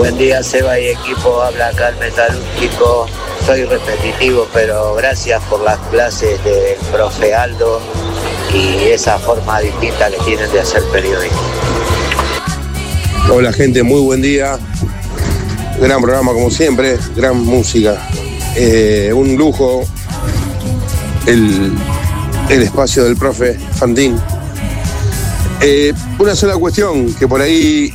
Buen día, Seba y equipo, habla acá el metalúrgico. Soy repetitivo, pero gracias por las clases del profe Aldo y esa forma distinta que tienen de hacer periodismo. Hola gente, muy buen día. Gran programa como siempre, gran música. Un lujo el espacio del profe Fandín. Una sola cuestión que por ahí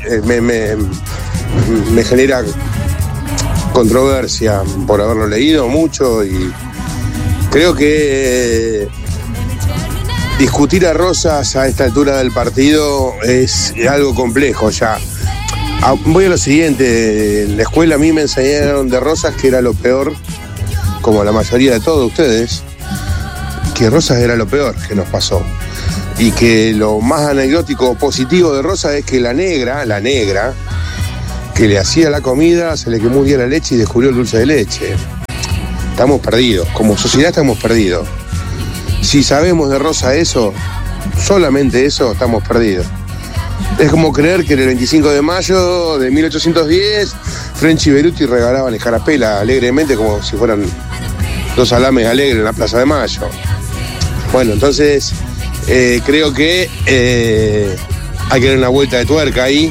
me genera controversia por haberlo leído mucho, y creo que discutir a Rosas a esta altura del partido es algo complejo ya. Voy a lo siguiente, en la escuela a mí me enseñaron de Rosas que era lo peor, como la mayoría de todos ustedes, que Rosas era lo peor que nos pasó. Y que lo más anecdótico positivo de Rosas es que la negra, que le hacía la comida, se le quemó un día la leche y descubrió el dulce de leche. Estamos perdidos, como sociedad estamos perdidos. Si sabemos de Rosa eso, solamente eso, estamos perdidos. Es como creer que en el 25 de mayo de 1810, French y Beruti regalaban escarapela alegremente como si fueran dos salames alegres en la Plaza de Mayo. Bueno, entonces creo que hay que dar una vuelta de tuerca ahí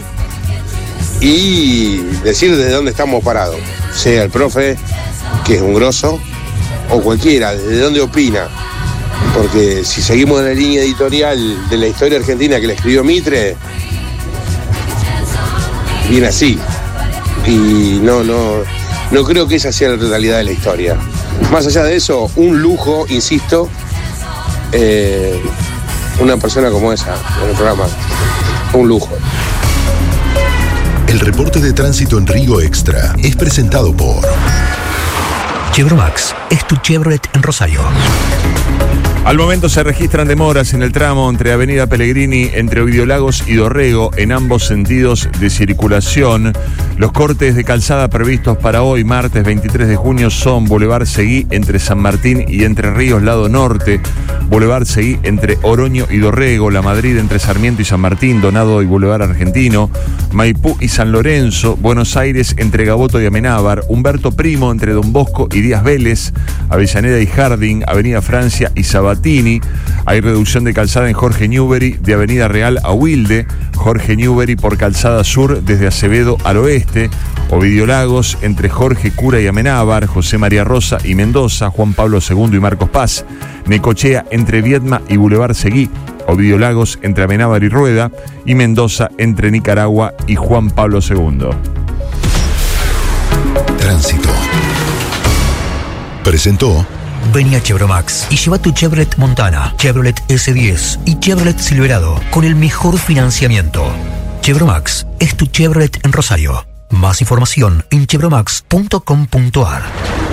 y decir desde dónde estamos parados, sea el profe, que es un grosso, o cualquiera, desde dónde opina. Porque si seguimos en la línea editorial de la historia argentina que le escribió Mitre, viene así. Y no creo que esa sea la totalidad de la historia. Más allá de eso, un lujo, insisto, una persona como esa en el programa. Un lujo. El reporte de tránsito en Río Extra es presentado por Chevromax, es tu Chevrolet en Rosario. Al momento se registran demoras en el tramo entre Avenida Pellegrini, entre Ovidio Lagos y Dorrego, en ambos sentidos de circulación. Los cortes de calzada previstos para hoy, martes 23 de junio, son Boulevard Seguí entre San Martín y Entre Ríos, lado norte, Boulevard Seguí entre Oroño y Dorrego, La Madrid entre Sarmiento y San Martín, Donado y Boulevard Argentino, Maipú y San Lorenzo, Buenos Aires entre Gaboto y Amenábar, Humberto Primo entre Don Bosco y Díaz Vélez, Avellaneda y Harding, Avenida Francia y Sabatini. Hay reducción de calzada en Jorge Newbery de Avenida Real a Wilde, Jorge Newbery por Calzada Sur desde Acevedo al oeste, Ovidio Lagos entre Jorge Cura y Amenábar, José María Rosa y Mendoza, Juan Pablo II y Marcos Paz, Necochea entre Viedma y Boulevard Seguí, Ovidio Lagos entre Amenábar y Rueda, y Mendoza entre Nicaragua y Juan Pablo II. Tránsito. Presentó. Vení a Chevromax y lleva tu Chevrolet Montana, Chevrolet S10 y Chevrolet Silverado con el mejor financiamiento. Chevromax es tu Chevrolet en Rosario. Más información en chevromax.com.ar.